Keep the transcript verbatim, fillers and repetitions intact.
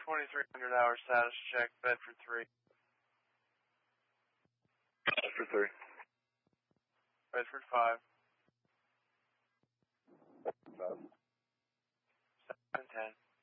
twenty-three hundred hour status check, Bedford three. Bedford three. Bedford five. five. seven ten.